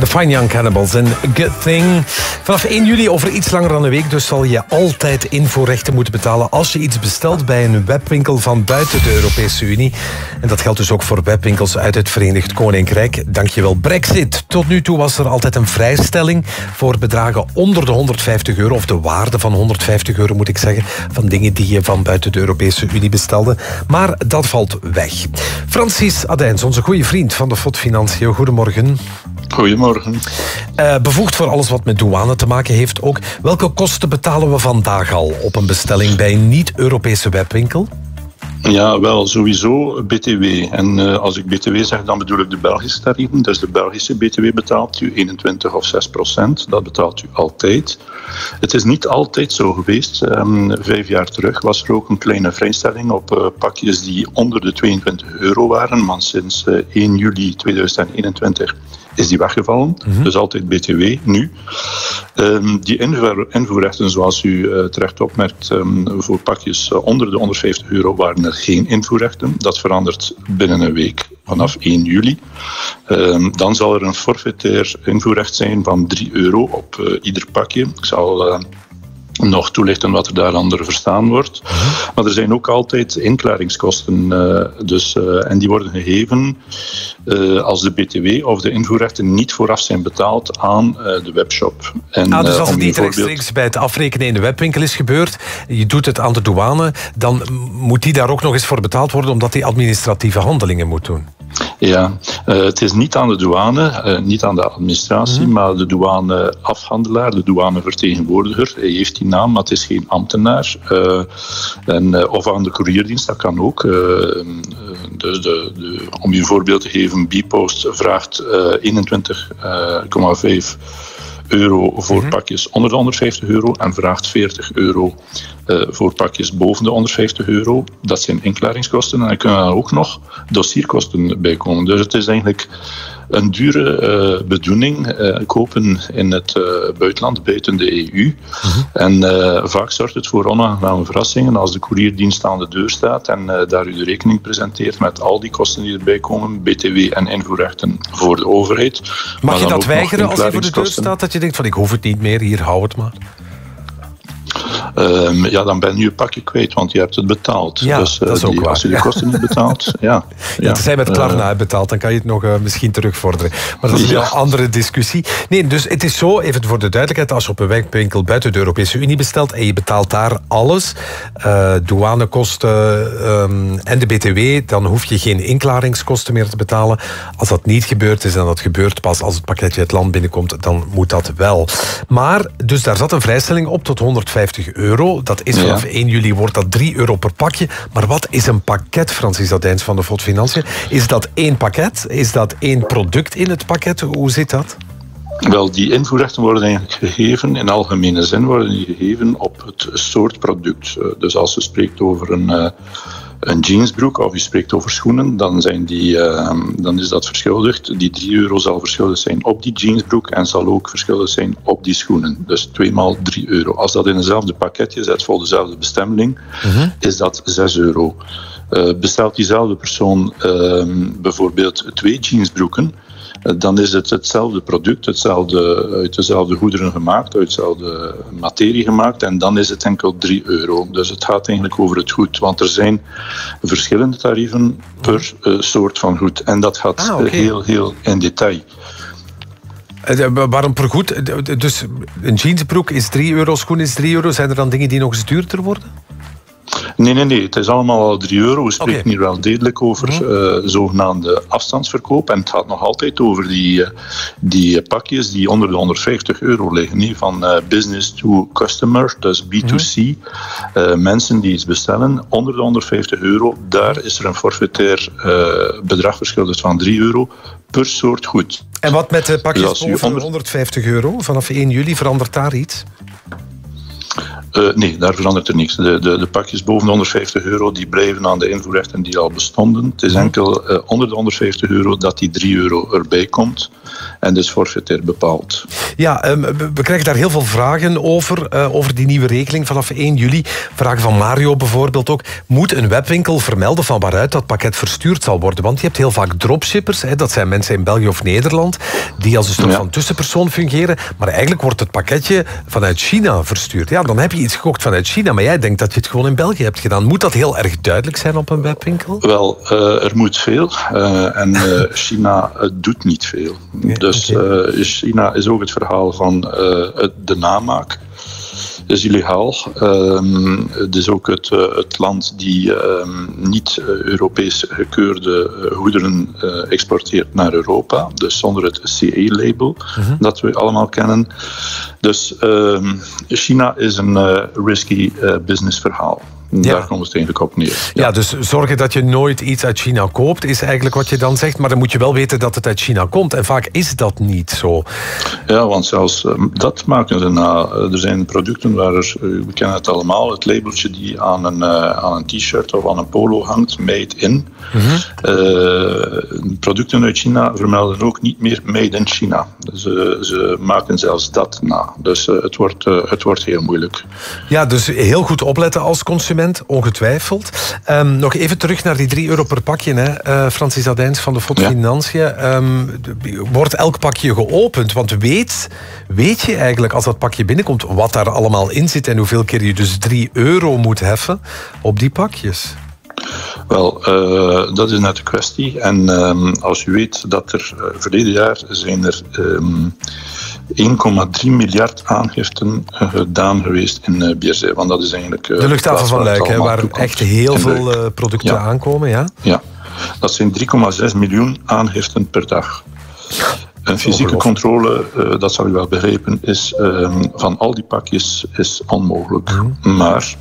The Fine Young Cannibals en Good Thing. Vanaf 1 juli, over iets langer dan een week, dus zal je altijd invoerrechten moeten betalen als je iets bestelt bij een webwinkel van buiten de Europese Unie. En dat geldt dus ook voor webwinkels uit het Verenigd Koninkrijk. Dankjewel Brexit. Tot nu toe was er altijd een vrijstelling voor bedragen onder de €150, of de waarde van €150 moet ik zeggen, van dingen die je van buiten de Europese Unie bestelde. Maar dat valt weg. Francis Adijns, onze goede vriend van de FOD Financiën. Goedemorgen. Goedemorgen. Bevoegd voor alles wat met douane te maken heeft ook. Welke kosten betalen we vandaag al op een bestelling bij een niet-Europese webwinkel? Ja, wel, sowieso BTW. En als ik BTW zeg, dan bedoel ik de Belgische tarieven. Dus de Belgische BTW betaalt u 21 of 6%. Dat betaalt u altijd. Het is niet altijd zo geweest. 5 jaar terug was er ook een kleine vrijstelling op pakjes die onder de €22 waren. Maar sinds 1 juli 2021 is die weggevallen. Dus altijd BTW nu. Die invoerrechten, zoals u terecht opmerkt, voor pakjes onder de €150 waren er geen invoerrechten. Dat verandert binnen een week vanaf 1 juli. Dan zal er een forfaitair invoerrecht zijn van €3 op ieder pakje. Ik zal nog toelichten wat er daaronder verstaan wordt. Maar er zijn ook altijd inklaringskosten. En die worden gegeven als de BTW of de invoerrechten niet vooraf zijn betaald aan de webshop. En, dus als het niet rechtstreeks bij het afrekenen in de webwinkel is gebeurd, je doet het aan de douane, dan moet die daar ook nog eens voor betaald worden omdat die administratieve handelingen moet doen. Ja, het is niet aan de douane, niet aan de administratie, maar de douaneafhandelaar, de douanevertegenwoordiger. Hij heeft die naam, maar het is geen ambtenaar. Of aan de courierdienst, dat kan ook. Om je een voorbeeld te geven, Bpost vraagt 21,5 euro voor pakjes onder de €150 en vraagt €40 voor pakjes boven de €150. Dat zijn inklaringskosten en dan kunnen er ook nog dossierkosten bij komen. Dus het is eigenlijk een dure bedoeling kopen in het buitenland, buiten de EU. En vaak zorgt het voor onaangename verrassingen als de courierdienst aan de deur staat en daar u de rekening presenteert met al die kosten die erbij komen, BTW en invoerrechten voor de overheid. Mag je dat weigeren als hij voor de deur staat, dat je denkt van ik hoef het niet meer, hier hou het maar? Ja, dan ben je je pakje kwijt, want je hebt het betaald. Ja, dus dat is ook waar. als je de kosten niet betaalt, ja. Het zijn met Klarna uitbetaald, dan kan je het nog misschien terugvorderen. Maar dat is een andere discussie. Nee, dus het is zo, even voor de duidelijkheid, als je op een webwinkel buiten de Europese Unie bestelt en je betaalt daar alles, douanekosten en de BTW, dan hoef je geen inklaringskosten meer te betalen. Als dat niet gebeurd is en dat gebeurt pas als het pakketje het land binnenkomt, dan moet dat wel. Maar, dus daar zat een vrijstelling op tot €150. Dat is vanaf 1 juli wordt dat €3 per pakje. Maar wat is een pakket, Francis Adijns van de FOD Financiën? Is dat één pakket? Is dat één product in het pakket? Hoe zit dat? Wel, die invoerrechten worden eigenlijk gegeven, in algemene zin worden die gegeven op het soort product. Dus als je spreekt over een jeansbroek of je spreekt over schoenen, dan is dat verschuldigd. Die €3 zal verschuldigd zijn op die jeansbroek en zal ook verschuldigd zijn op die schoenen. Dus 2 maal €3. Als dat in hetzelfde pakketje zet voor dezelfde bestemming, is dat €6. Bestelt diezelfde persoon bijvoorbeeld 2 jeansbroeken, dan is het hetzelfde product, uit dezelfde goederen gemaakt, uit dezelfde materie gemaakt, en dan is het enkel €3. Dus het gaat eigenlijk over het goed, want er zijn verschillende tarieven per soort van goed. En dat gaat heel in detail. Waarom per goed? Dus een jeansbroek is €3, schoen is €3. Zijn er dan dingen die nog eens duurder worden? Nee. Het is allemaal al €3. We spreken hier wel degelijk over zogenaamde afstandsverkoop. En het gaat nog altijd over die pakjes die onder de €150 liggen. Van business to customer, dus B2C. Mensen die iets bestellen onder de €150, daar is er een forfaitair bedrag verschuldigd van €3 per soort goed. En wat met de pakjes boven €150? Vanaf 1 juli verandert daar iets? Nee, daar verandert er niks. De pakjes boven de €150 die blijven aan de invoerrechten die al bestonden. Het is enkel onder de €150 dat die €3 erbij komt. En dus forfaitair bepaald. Ja, we krijgen daar heel veel vragen over die nieuwe regeling vanaf 1 juli. Vragen van Mario bijvoorbeeld ook. Moet een webwinkel vermelden van waaruit dat pakket verstuurd zal worden? Want je hebt heel vaak dropshippers, dat zijn mensen in België of Nederland, die als een soort van tussenpersoon fungeren. Maar eigenlijk wordt het pakketje vanuit China verstuurd. Ja, dan heb je iets gekocht vanuit China, maar jij denkt dat je het gewoon in België hebt gedaan. Moet dat heel erg duidelijk zijn op een webwinkel? Wel, er moet veel. En China doet niet veel. Dus China is ook het verhaal van de namaak. Dat is illegaal. Het is ook het land die niet Europees gekeurde goederen exporteert naar Europa. Dus zonder het CE-label dat we allemaal kennen. Dus China is een risky businessverhaal. Daar komt het eigenlijk op neer. Ja, dus zorgen dat je nooit iets uit China koopt, is eigenlijk wat je dan zegt. Maar dan moet je wel weten dat het uit China komt. En vaak is dat niet zo. Ja, want zelfs dat maken ze na. Er zijn producten waar we kennen het allemaal, het labeltje die aan een t-shirt of aan een polo hangt, made in. Producten uit China vermelden ook niet meer made in China. Ze maken zelfs dat na. Dus het wordt heel moeilijk. Ja, dus heel goed opletten als consument. Ongetwijfeld. Nog even terug naar die €3 per pakje. Francis Adijns van de FOD Financiën. Wordt elk pakje geopend? Want weet je eigenlijk als dat pakje binnenkomt wat daar allemaal in zit en hoeveel keer je dus €3 moet heffen op die pakjes? Wel, dat is net de kwestie. En als u weet dat er verleden jaar zijn er 1,3 miljard aangiften gedaan geweest in Bierzij. Want dat is eigenlijk de luchthaven van Luik, waar echt heel veel producten aankomen. Ja? Ja, dat zijn 3,6 miljoen aangiften per dag. Een fysieke controle, dat zal u wel begrijpen, is van al die pakjes is onmogelijk. Maar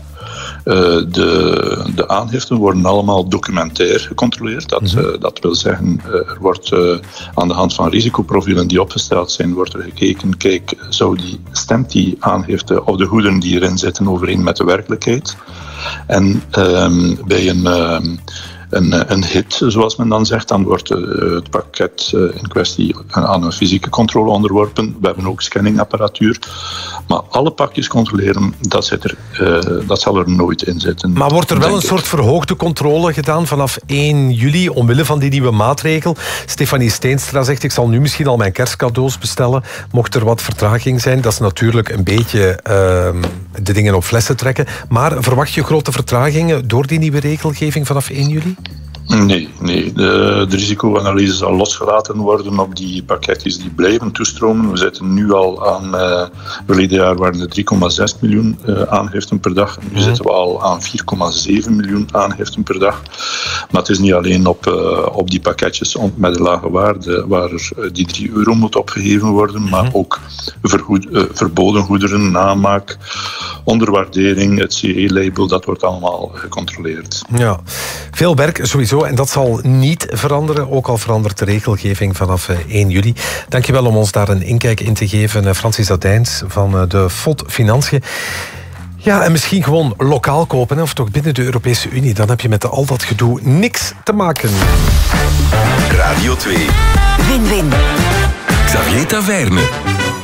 de aangiften worden allemaal documentair gecontroleerd. Dat wil zeggen, er wordt aan de hand van risicoprofielen die opgesteld zijn, wordt er gekeken, kijk, stemt die aangifte of de goederen die erin zitten overeen met de werkelijkheid? En bij een hit, zoals men dan zegt, dan wordt het pakket in kwestie aan een fysieke controle onderworpen. We hebben ook scanningapparatuur. Maar alle pakjes controleren, dat zal er nooit in zitten. Maar wordt er wel een soort verhoogde controle gedaan vanaf 1 juli, omwille van die nieuwe maatregel? Stefanie Steenstra zegt, ik zal nu misschien al mijn kerstcadeaus bestellen, mocht er wat vertraging zijn. Dat is natuurlijk een beetje de dingen op flessen trekken. Maar verwacht je grote vertragingen door die nieuwe regelgeving vanaf 1 juli? Nee. De risicoanalyse zal losgelaten worden op die pakketjes die blijven toestromen. We zitten nu al aan, verleden jaar waren er 3,6 miljoen aangiften per dag. Nu zitten we al aan 4,7 miljoen aangiften per dag. Maar het is niet alleen op die pakketjes met een lage waarde waar die €3 moet opgegeven worden, maar ook verboden goederen, namaak, onderwaardering, het CE-label, dat wordt allemaal gecontroleerd. Ja, veel werk sowieso. En dat zal niet veranderen, ook al verandert de regelgeving vanaf 1 juli. Dankjewel om ons daar een inkijk in te geven, Francis Adijns van de FOD Financiën. Ja, en misschien gewoon lokaal kopen, of toch binnen de Europese Unie. Dan heb je met al dat gedoe niks te maken. Radio 2. Win-win. Xavier Taverne.